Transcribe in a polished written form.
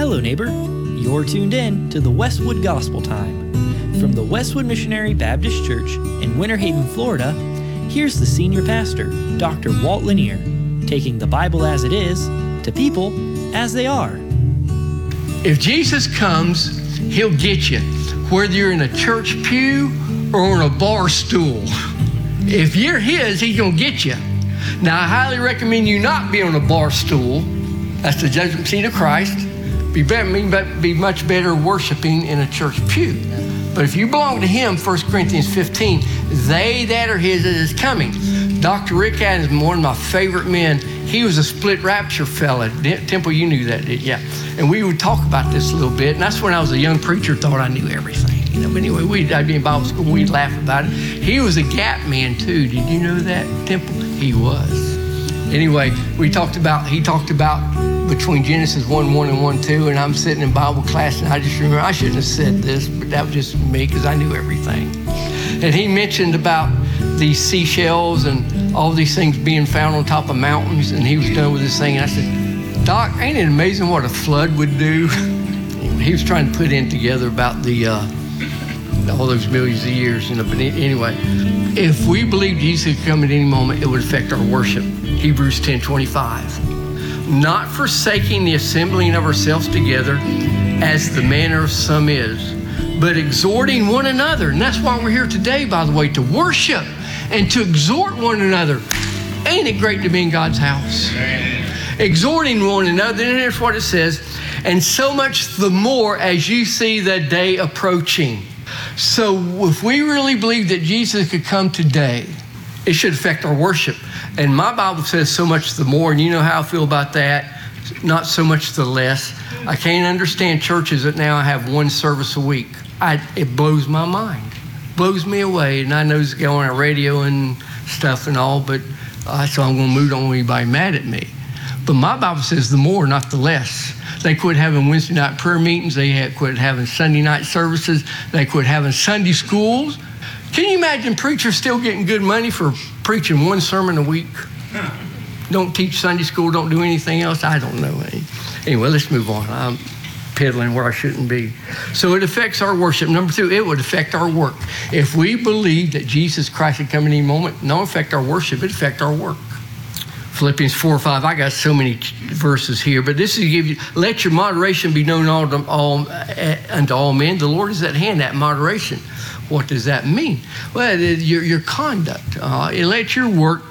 Hello, neighbor. You're tuned in to the Westwood Gospel Time. From the Westwood Missionary Baptist Church in Winter Haven, Florida, here's the senior pastor, Dr. Walt Lanier, taking the Bible as it is to people as they are. If Jesus comes, he'll get you, whether you're in a church pew or on a bar stool. If you're his, he's going to get you. Now, I highly recommend you not be on a bar stool. That's the judgment seat of Christ. Be much better worshiping in a church pew. But if you belong to him, 1 Corinthians 15, they that are his is coming. Dr. Rick Adams, one of my favorite men, he was a split rapture fella. Temple, you knew that, did you? Yeah. And we would talk about this a little bit. And that's when I was a young preacher, thought I knew everything. But anyway, I'd be in Bible school and we'd laugh about it. He was a gap man too. Did you know that, Temple? He was. Anyway, he talked about between Genesis 1:1 and 1:2, and I'm sitting in Bible class, and I just remember, I shouldn't have said this, but that was just me because I knew everything. And he mentioned about these seashells and all these things being found on top of mountains, and he was done with this thing, and I said, Doc, ain't it amazing what a flood would do? He was trying to put in together about all those millions of years, but anyway, if we believe Jesus could come at any moment, it would affect our worship. Hebrews 10:25. Not forsaking the assembling of ourselves together as the manner of some is, but exhorting one another. And that's why we're here today, by the way, to worship and to exhort one another. Ain't it great to be in God's house? Amen. Exhorting one another, and here's what it says, and so much the more as you see the day approaching. So if we really believe that Jesus could come today, it should affect our worship. And my Bible says so much the more, and you know how I feel about that, not so much the less. I can't understand churches that now have one service a week. It blows my mind, blows me away. And I know it's going on radio and stuff and all, but so I'm going to move on with anybody mad at me. But my Bible says the more, not the less. They quit having Wednesday night prayer meetings. They quit having Sunday night services. They quit having Sunday schools. Can you imagine preachers still getting good money for preaching one sermon a week? Don't teach Sunday school, don't do anything else? I don't know. Anyway, let's move on. I'm peddling where I shouldn't be. So it affects our worship. Number 2, it would affect our work. If we believe that Jesus Christ would come in any moment, not affect our worship, it affect our work. Philippians 4:5. I got so many verses here, but this is to give you, let your moderation be known unto all men. The Lord is at hand, that moderation. What does that mean? Well, your conduct. Let your work